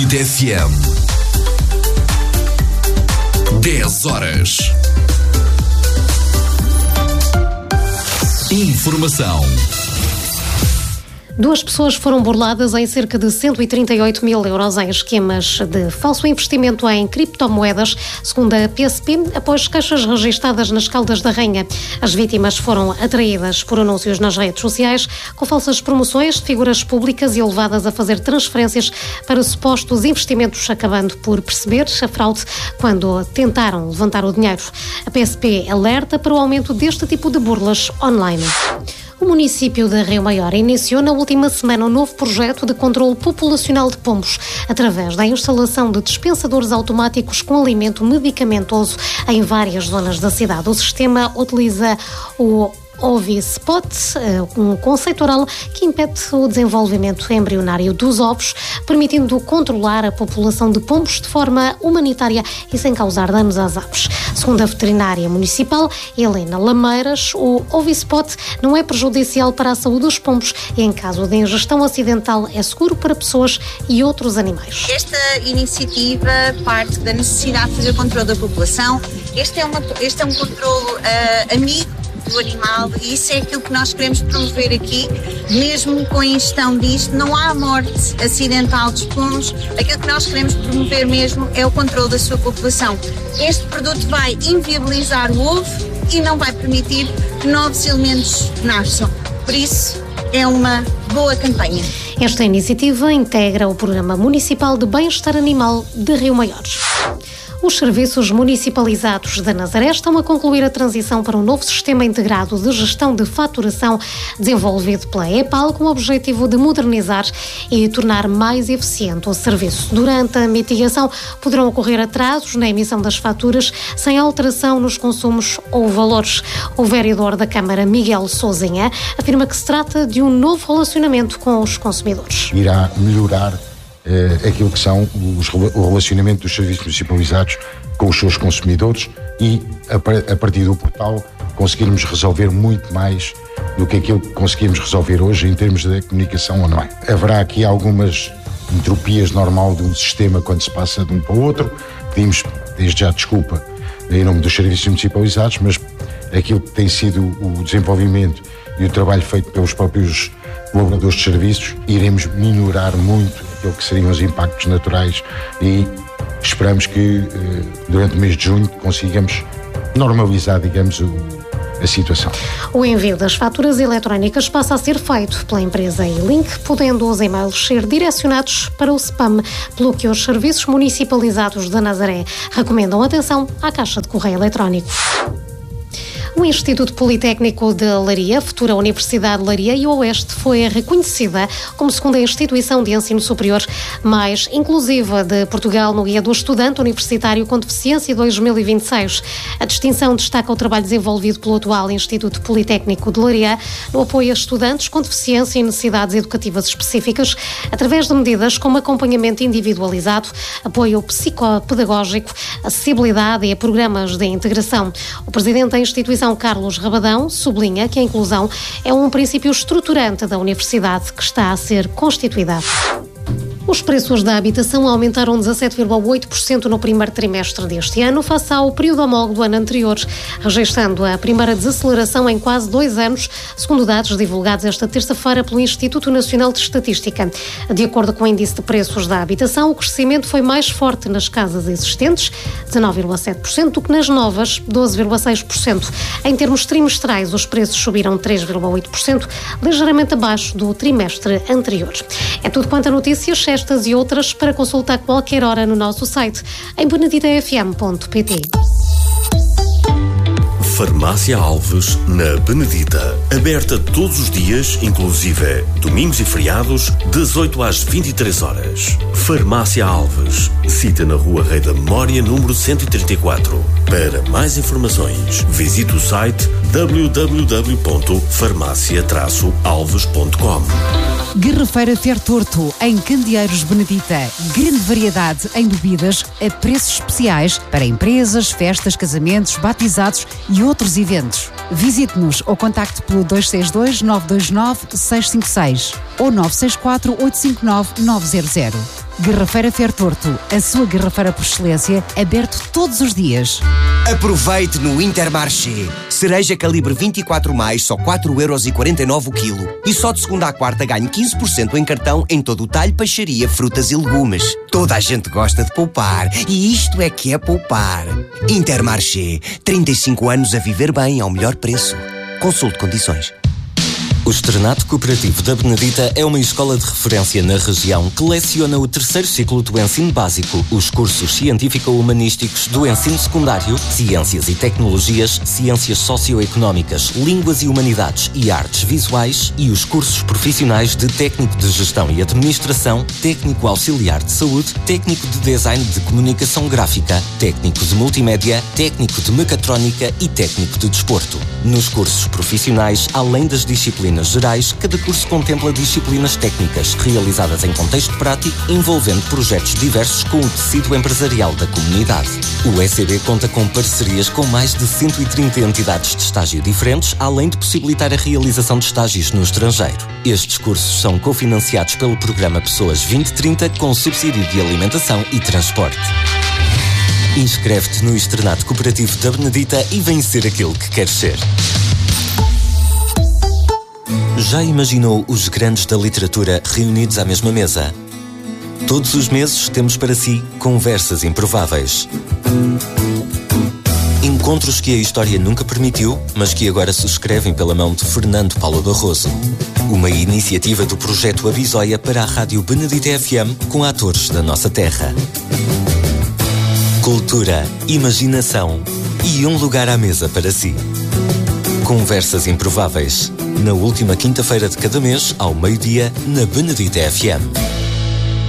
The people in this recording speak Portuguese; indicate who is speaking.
Speaker 1: Benedita FM. 10 horas. Informação.
Speaker 2: 2 pessoas foram burladas em cerca de 138 mil euros em esquemas de falso investimento em criptomoedas, segundo a PSP, após queixas registadas nas Caldas da Rainha. As vítimas foram atraídas por anúncios nas redes sociais, com falsas promoções de figuras públicas e levadas a fazer transferências para supostos investimentos, acabando por perceber a fraude quando tentaram levantar o dinheiro. A PSP alerta para o aumento deste tipo de burlas online. O município de Rio Maior iniciou na última semana um novo projeto de controle populacional de pombos, através da instalação de dispensadores automáticos com alimento medicamentoso em várias zonas da cidade. O sistema utiliza o Ovispot, um conceito oral que impede o desenvolvimento embrionário dos ovos, permitindo controlar a população de pombos de forma humanitária e sem causar danos às aves. Segundo a veterinária municipal, Helena Lameiras, o Ovispot não é prejudicial para a saúde dos pombos e, em caso de ingestão acidental, é seguro para pessoas e outros animais.
Speaker 3: Esta iniciativa parte da necessidade de fazer o controle da população. Este é um controle amigo do animal, e isso é aquilo que nós queremos promover aqui. Mesmo com a ingestão disto, não há morte acidental dos pombos. Aquilo que nós queremos promover mesmo é o controle da sua população. Este produto vai inviabilizar o ovo e não vai permitir que novos elementos nasçam. Por isso, é uma boa campanha.
Speaker 2: Esta iniciativa integra o Programa Municipal de Bem-Estar Animal de Rio Maior. Os serviços municipalizados da Nazaré estão a concluir a transição para um novo sistema integrado de gestão de faturação desenvolvido pela EPAL, com o objetivo de modernizar e tornar mais eficiente o serviço. Durante a mitigação, poderão ocorrer atrasos na emissão das faturas sem alteração nos consumos ou valores. O vereador da Câmara, Miguel Sousinha, afirma que se trata de um novo relacionamento com os consumidores.
Speaker 4: Irá melhorar aquilo que são o relacionamento dos serviços municipalizados com os seus consumidores e, a partir do portal, conseguirmos resolver muito mais do que aquilo que conseguimos resolver hoje em termos de comunicação online. Haverá aqui algumas entropias normal de um sistema quando se passa de um para o outro. Pedimos desde já desculpa em nome dos serviços municipalizados, mas aquilo que tem sido o desenvolvimento e o trabalho feito pelos próprios colaboradores de serviços, iremos minorar muito aquilo que seriam os impactos naturais e esperamos que durante o mês de junho consigamos normalizar, digamos, a situação.
Speaker 2: O envio das faturas eletrónicas passa a ser feito pela empresa E-Link, podendo os e-mails ser direcionados para o spam, pelo que os serviços municipalizados da Nazaré recomendam atenção à caixa de correio eletrónico. O Instituto Politécnico de Leiria, futura Universidade de Leiria e Oeste, foi reconhecida como segunda instituição de ensino superior mais inclusiva de Portugal no Guia do Estudante Universitário com Deficiência 2026. A distinção destaca o trabalho desenvolvido pelo atual Instituto Politécnico de Leiria no apoio a estudantes com deficiência e necessidades educativas específicas, através de medidas como acompanhamento individualizado, apoio psicopedagógico, acessibilidade e a programas de integração. O presidente da instituição, Carlos Rabadão, sublinha que a inclusão é um princípio estruturante da universidade que está a ser constituída. Os preços da habitação aumentaram 17,8% no primeiro trimestre deste ano, face ao período homólogo do ano anterior, registrando a primeira desaceleração em quase 2 anos, segundo dados divulgados esta terça-feira pelo Instituto Nacional de Estatística. De acordo com o índice de preços da habitação, o crescimento foi mais forte nas casas existentes, 19,7%, do que nas novas, 12,6%. Em termos trimestrais, os preços subiram 3,8%, ligeiramente abaixo do trimestre anterior. É tudo quanto a notícias. Estas e outras para consultar a qualquer hora no nosso site em beneditafm.pt.
Speaker 1: Farmácia Alves, na Benedita. Aberta todos os dias, inclusive domingos e feriados, das 8 às 23 horas. Farmácia Alves. Cita na Rua Rei da Memória, número 134. Para mais informações, visite o site www.farmacia-alves.com.
Speaker 5: Garrafeira Fertorto, em Candeeiros Benedita. Grande variedade em bebidas a preços especiais para empresas, festas, casamentos, batizados e outros eventos. Visite-nos ou contacte pelo 262-929-656 ou 964-859-900. Garrafeira Fertorto, a sua garrafeira por excelência, aberto todos os dias.
Speaker 6: Aproveite no Intermarché. Cereja calibre 24+, só 4,49€ o quilo. E só de segunda à quarta ganhe 15% em cartão em todo o talho, peixaria, frutas e legumes. Toda a gente gosta de poupar. E isto é que é poupar. Intermarché. 35 anos a viver bem ao melhor preço. Consulte condições.
Speaker 1: O Externato Cooperativo da Benedita é uma escola de referência na região que leciona o terceiro ciclo do ensino básico, os cursos científico-humanísticos do ensino secundário, ciências e tecnologias, ciências socioeconómicas, línguas e humanidades e artes visuais e os cursos profissionais de técnico de gestão e administração, técnico auxiliar de saúde, técnico de design de comunicação gráfica, técnico de multimédia, técnico de mecatrónica e técnico de desporto. Nos cursos profissionais, além das disciplinas gerais, cada curso contempla disciplinas técnicas realizadas em contexto prático, envolvendo projetos diversos com o tecido empresarial da comunidade. O ECB conta com parcerias com mais de 130 entidades de estágio diferentes, além de possibilitar a realização de estágios no estrangeiro. Estes cursos são cofinanciados pelo programa Pessoas 2030 com subsídio de alimentação e transporte. Inscreve-te no Externato Cooperativo da Benedita e vem ser aquilo que queres ser. Já imaginou os grandes da literatura reunidos à mesma mesa? Todos os meses temos para si conversas improváveis. Encontros que a história nunca permitiu, mas que agora se escrevem pela mão de Fernando Paulo Barroso. Uma iniciativa do projeto Abisóia para a Rádio Benedita FM com atores da nossa terra. Cultura, imaginação e um lugar à mesa para si. Conversas improváveis. Na última quinta-feira de cada mês, ao meio-dia, na Benedita FM.